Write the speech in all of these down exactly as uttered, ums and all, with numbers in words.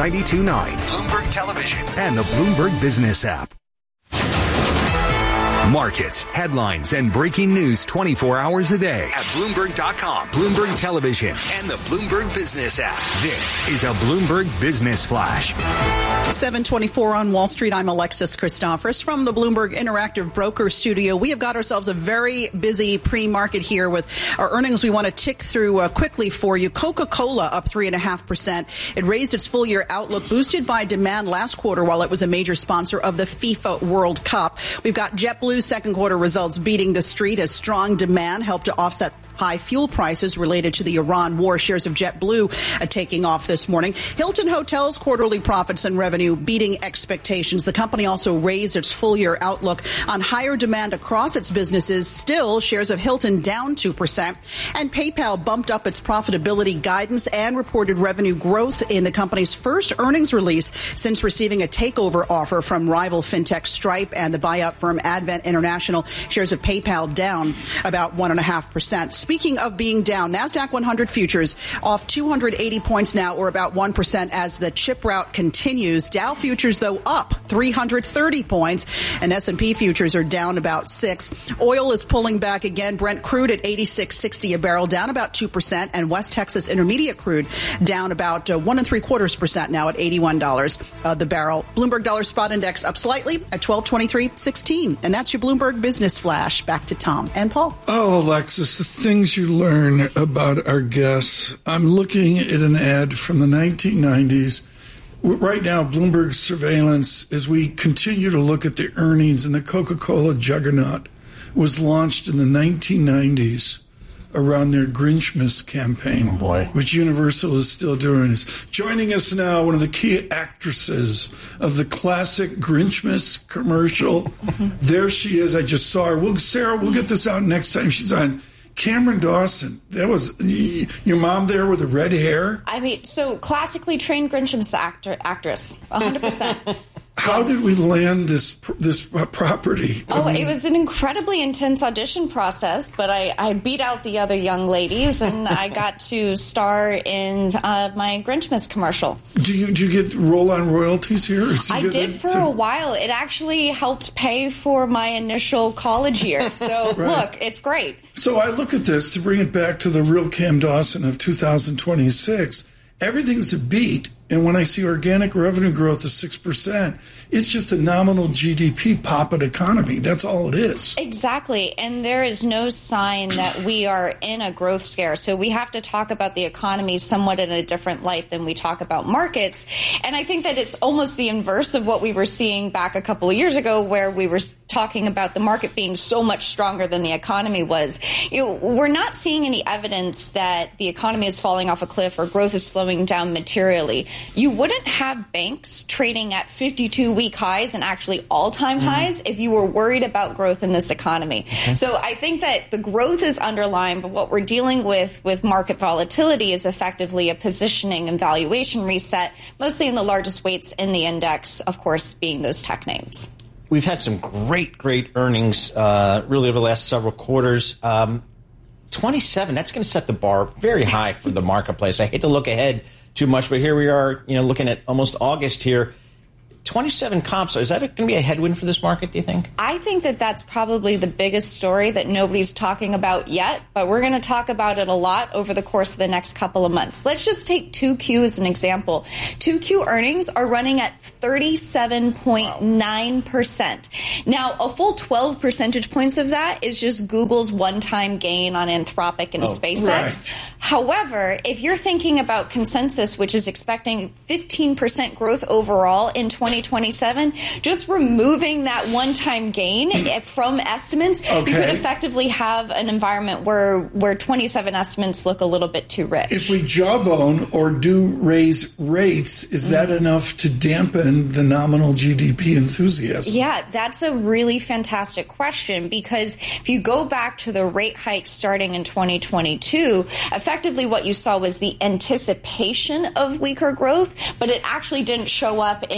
ninety-two point nine, Bloomberg Television, and the Bloomberg Business app. Markets, headlines, and breaking news twenty-four hours a day at Bloomberg dot com, Bloomberg Television, and the Bloomberg Business app. This is a Bloomberg Business Flash. seven twenty-four on Wall Street. I'm Alexis Christophorous from the Bloomberg Interactive Broker Studio. We have got ourselves a very busy pre-market here with our earnings we want to tick through uh, quickly for you. Coca-Cola up three point five percent. It raised its full-year outlook, boosted by demand last quarter while it was a major sponsor of the FIFA World Cup. We've got JetBlue's second quarter results beating the street as strong demand helped to offset high fuel prices related to the Iran war. Shares of JetBlue uh, taking off this morning. Hilton Hotels quarterly profits and revenue beating expectations. The company also raised its full-year outlook on higher demand across its businesses. Still, shares of Hilton down two percent. And PayPal bumped up its profitability guidance and reported revenue growth in the company's first earnings release since receiving a takeover offer from rival fintech Stripe and the buyout firm Advent International. Shares of PayPal down about one point five percent. Speaking of being down, NASDAQ one hundred futures off two hundred eighty points now, or about one percent as the chip rout continues. Dow futures, though, up three hundred thirty points, and S and P futures are down about six. Oil is pulling back again. Brent crude at eighty-six sixty a barrel, down about two percent, and West Texas Intermediate crude down about uh, one and three quarters percent now at eighty-one dollars uh, the barrel. Bloomberg Dollar Spot Index up slightly at twelve twenty-three sixteen. And that's your Bloomberg Business Flash. Back to Tom and Paul. Oh, Alexis, the things you learn about our guests. I'm looking at an ad from the nineteen nineties. Right now, Bloomberg surveillance, as we continue to look at the earnings, and the Coca-Cola juggernaut was launched in the nineteen nineties around their Grinchmas campaign, oh boy. which Universal is still doing. Is joining us now, one of the key actresses of the classic Grinchmas commercial. Mm-hmm. There she is. I just saw her. We'll, Sarah, we'll get this out next time she's on. Cameron Dawson, that was your mom there with the red hair? I mean, so classically trained Grinchmas actor, actress, one hundred percent. How yes. did we land this this property? Oh, I mean, it was an incredibly intense audition process, but I, I beat out the other young ladies, and I got to star in uh, my Grinchmas commercial. Do you do you get roll-on royalties here? I did for a while. It actually helped pay for my initial college year. So, right. Look, it's great. So I look at this, to bring it back to the real Cam Dawson of two thousand twenty-six, everything's a beat. And when I see organic revenue growth of six percent, it's just a nominal G D P pop-it economy. That's all it is. Exactly. And there is no sign that we are in a growth scare. So we have to talk about the economy somewhat in a different light than we talk about markets. And I think that it's almost the inverse of what we were seeing back a couple of years ago, where we were talking about the market being so much stronger than the economy was. You know, we're not seeing any evidence that the economy is falling off a cliff or growth is slowing down materially. You wouldn't have banks trading at fifty-two week highs and actually all-time mm-hmm. highs if you were worried about growth in this economy. Okay. So I think that the growth is underlying, but what we're dealing with with market volatility is effectively a positioning and valuation reset, mostly in the largest weights in the index, of course, being those tech names. We've had some great, great earnings uh, really over the last several quarters. Um, twenty-seven, that's going to set the bar very high for the marketplace. I hate to look ahead too much, but here we are, you know, looking at almost August here. twenty-seven comps, is that going to be a headwind for this market, do you think? I think that that's probably the biggest story that nobody's talking about yet, but we're going to talk about it a lot over the course of the next couple of months. Let's just take two Q as an example. two Q earnings are running at thirty-seven point nine percent. Now, a full twelve percentage points of that is just Google's one-time gain on Anthropic and oh, SpaceX. Right. However, if you're thinking about consensus, which is expecting fifteen percent growth overall in twenty twenty-seven, just removing that one-time gain from estimates, okay. you could effectively have an environment where where twenty-seven estimates look a little bit too rich. If we jawbone or do raise rates, is that mm. enough to dampen the nominal G D P enthusiasm? Yeah, that's a really fantastic question, because if you go back to the rate hike starting in twenty twenty-two, effectively what you saw was the anticipation of weaker growth, but it actually didn't show up in real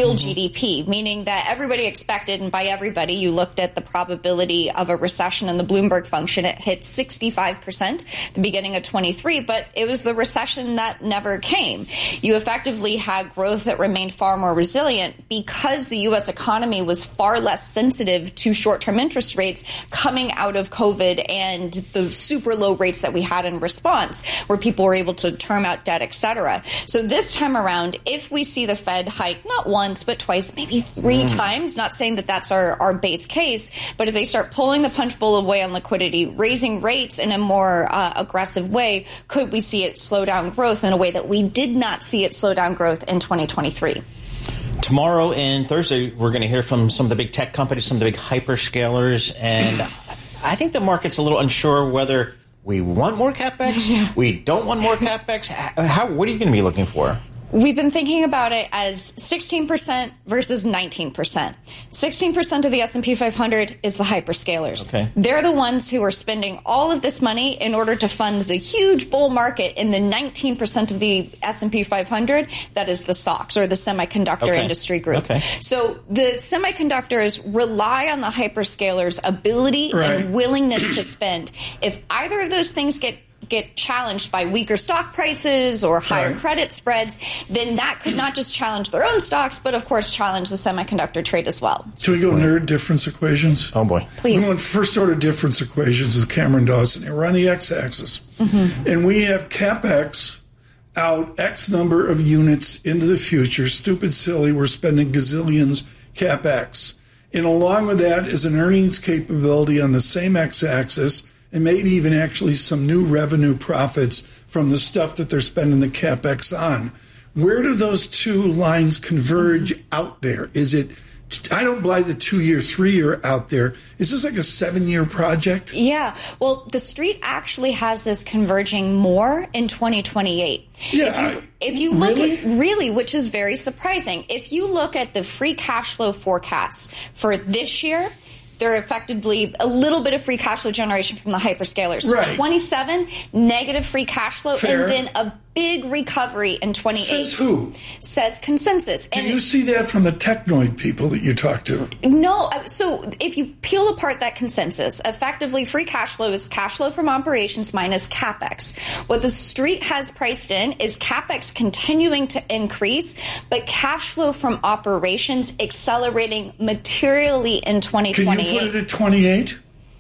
real mm-hmm. G D P, meaning that everybody expected, and by everybody, you looked at the probability of a recession in the Bloomberg function, it hit sixty-five percent at the beginning of twenty-three, but it was the recession that never came. You effectively had growth that remained far more resilient because the U S economy was far less sensitive to short-term interest rates coming out of COVID and the super low rates that we had in response, where people were able to term out debt, et cetera. So this time around, if we see the Fed hike not once, but twice, maybe three mm. times, not saying that that's our, our base case, but if they start pulling the punch bowl away on liquidity, raising rates in a more uh, aggressive way, could we see it slow down growth in a way that we did not see it slow down growth in twenty twenty-three? Tomorrow and Thursday, we're going to hear from some of the big tech companies, some of the big hyperscalers, and I think the market's a little unsure whether we want more CapEx, yeah. we don't want more CapEx. How, what are you going to be looking for? We've been thinking about it as sixteen percent versus nineteen percent. sixteen percent of the S and P five hundred is the hyperscalers. Okay. They're the ones who are spending all of this money in order to fund the huge bull market in the nineteen percent of the S and P five hundred that is the S O X, or the Semiconductor okay. Industry Group. Okay. So the semiconductors rely on the hyperscalers' ability right. and willingness to spend. If either of those things get get challenged by weaker stock prices or higher right. credit spreads, then that could not just challenge their own stocks, but of course challenge the semiconductor trade as well. Can we go nerd difference equations? Oh boy. Please. We're going first order difference equations with Cameron Dawson. We're on the x-axis. Mm-hmm. And we have CapEx out X number of units into the future. Stupid, silly, we're spending gazillions CapEx. And along with that is an earnings capability on the same x-axis, and maybe even actually some new revenue profits from the stuff that they're spending the CapEx on. Where do those two lines converge mm-hmm. out there? Is it, I don't buy the two-year, three-year out there. Is this like a seven-year project? Yeah. Well, the street actually has this converging more in twenty twenty-eight. Yeah. If you, if you look really? at, really, which is very surprising, if you look at the free cash flow forecasts for this year, they're effectively a little bit of free cash flow generation from the hyperscalers. Right. twenty-seven, negative free cash flow, Fair. and then a big recovery in twenty-eight. Says who? Says Consensus. Do and you see that from the technoid people that you talk to? No. So if you peel apart that consensus, effectively free cash flow is cash flow from operations minus CapEx. What the street has priced in is CapEx continuing to increase, but cash flow from operations accelerating materially in twenty twenty-eight. Can you put it at twenty-eight?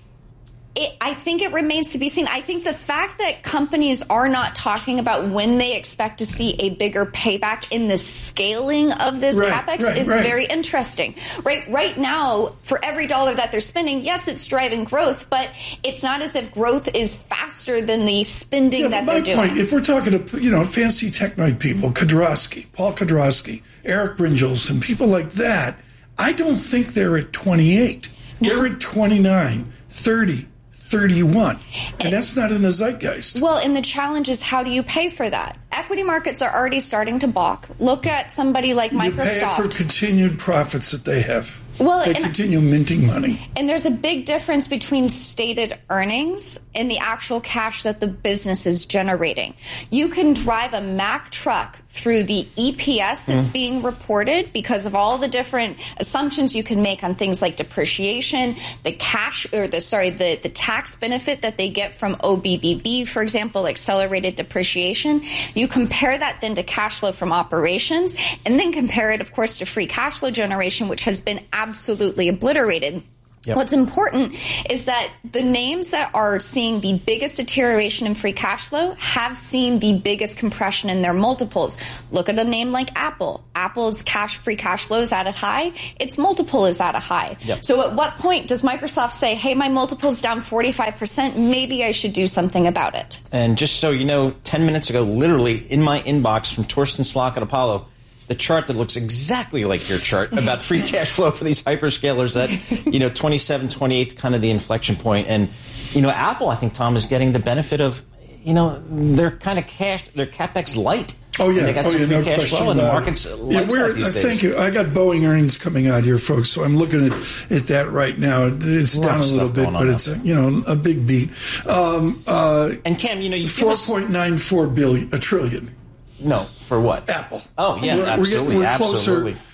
It, I think it remains to be seen. I think the fact that companies are not talking about when they expect to see a bigger payback in the scaling of this right, CapEx right, is right. very interesting. Right, right now, for every dollar that they're spending, yes, it's driving growth, but it's not as if growth is faster than the spending yeah, that but they're my doing. Point, if we're talking to, you know, fancy technoid people, Kudrowski, Paul Kudrowski, Eric Bringels, and people like that, I don't think they're at twenty-eight. They're at twenty-nine, thirty, thirty-one. And that's not in the zeitgeist. Well, and the challenge is, how do you pay for that? Equity markets are already starting to balk. Look at somebody like Microsoft. You pay it for continued profits that they have. Well, they and, continue minting money. And there's a big difference between stated earnings and the actual cash that the business is generating. You can drive a Mack truck through the E P S that's mm. being reported because of all the different assumptions you can make on things like depreciation, the cash, or the, sorry, the, the tax benefit that they get from O B B B, for example, accelerated depreciation. You compare that then to cash flow from operations, and then compare it, of course, to free cash flow generation, which has been absolutely obliterated. Yep. What's important is that the names that are seeing the biggest deterioration in free cash flow have seen the biggest compression in their multiples. Look at a name like Apple. Apple's cash free cash flow is at a high. Its multiple is at a high. Yep. So at what point does Microsoft say, hey, my multiple's down forty-five percent. Maybe I should do something about it? And just so you know, ten minutes ago, literally in my inbox from Torsten Slok at Apollo, the chart that looks exactly like your chart about free cash flow for these hyperscalers, that, you know, twenty-seven, twenty-eight kind of the inflection point. And, you know, Apple, I think, Tom, is getting the benefit of, you know, they're kind of cash, they're CapEx light. Oh, yeah. They got oh, some yeah, free no cash flow, and the market's yeah, likes that these uh, days. Thank you. I got Boeing earnings coming out here, folks, so I'm looking at, at that right now. It's down a little bit, but it's, a, you know, a big beat. Um, uh, and, Cam, you know, you four point nine four billion, a trillion. No, for what? Apple. Oh, yeah, we're, absolutely, we're, we're absolutely. Closer,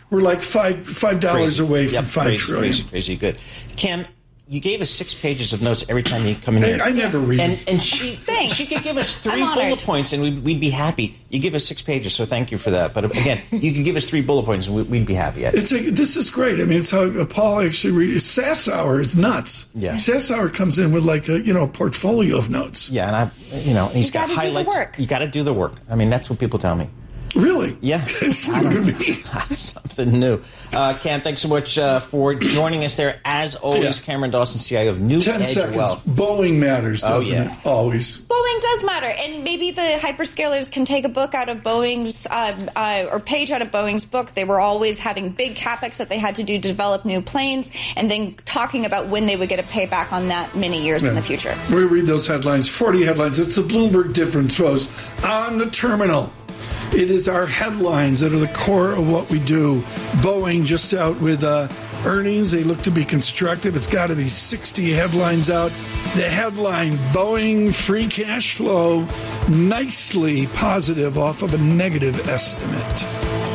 we're like five five dollars Crazy. away from Yep, five crazy, trillion. Crazy, crazy good. Cam, you gave us six pages of notes every time you come in here. I, I never read. And and she Thanks. she could give us three I'm honored. bullet points and we'd, we'd be happy. You give us six pages, so thank you for that. But again, you could give us three bullet points and we- we'd be happy. It's like, this is great. I mean, it's how uh, Paul actually reads. Sassower is nuts. Yeah. Sassower comes in with like a you know portfolio of notes. Yeah, and I, you know, he's You got gotta do the highlights. work. You got to do the work. I mean, that's what people tell me. Really? Yeah, It's I new to don't- me. something new. Uh, Cam, thanks so much uh, for joining us there. As always, Yeah. Cameron Dawson, C I O of New Ten Edge seconds. Wealth. Boeing matters, Oh, doesn't yeah. it? Always. Boeing does matter, and maybe the hyperscalers can take a book out of Boeing's um, uh, or page out of Boeing's book. They were always having big capex that they had to do to develop new planes, and then talking about when they would get a payback on that many years in the future. We read those headlines, forty headlines. It's the Bloomberg difference, folks. On the terminal, it is our headlines that are the core of what we do. Boeing just out with uh, earnings. They look to be constructive. It's got to be sixty headlines out. The headline, Boeing free cash flow nicely positive off of a negative estimate.